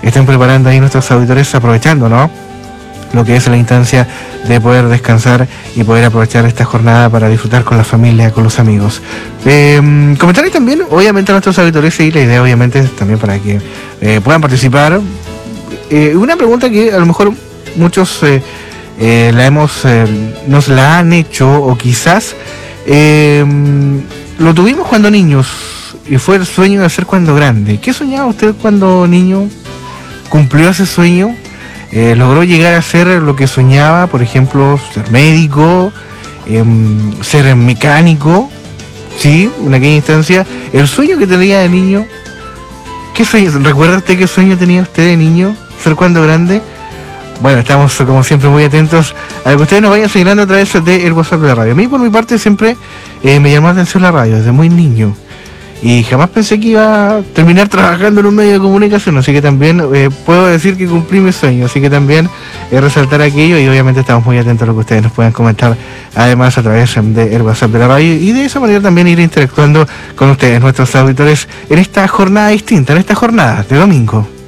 estén preparando ahí nuestros auditores, aprovechando, ¿no?, lo que es la instancia de poder descansar y poder aprovechar esta jornada para disfrutar con la familia, con los amigos. Comentarles también, obviamente, a nuestros auditores, y la idea obviamente es también para que puedan participar. Una pregunta que a lo mejor muchos nos la han hecho, o quizás lo tuvimos cuando niños y fue el sueño de ser cuando grande. ¿Qué soñaba usted cuando niño? ¿Cumplió ese sueño? ¿Logró llegar a ser lo que soñaba? Por ejemplo, ser médico, ser mecánico, ¿sí? En aquella instancia, el sueño que tenía de niño. ¿Qué sueño? ¿Recuerda usted qué sueño tenía usted de niño? ¿Ser cuando grande? Bueno, estamos como siempre muy atentos a lo que ustedes nos vayan señalando a través del WhatsApp de la radio. A mí, por mi parte, siempre me llamó la atención la radio desde muy niño. Y jamás pensé que iba a terminar trabajando en un medio de comunicación, así que también puedo decir que cumplí mi sueño, así que también resaltar aquello, y obviamente estamos muy atentos a lo que ustedes nos puedan comentar, además a través del WhatsApp de la radio, y de esa manera también ir interactuando con ustedes, nuestros auditores, en esta jornada distinta, en esta jornada de domingo.